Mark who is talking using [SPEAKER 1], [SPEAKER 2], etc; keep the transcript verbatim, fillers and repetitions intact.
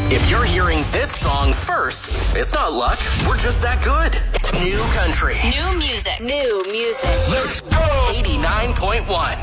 [SPEAKER 1] If you're hearing this song first, it's not luck. We're just that good. New country.
[SPEAKER 2] New music.
[SPEAKER 3] New music.
[SPEAKER 1] Let's go. eighty-nine point one.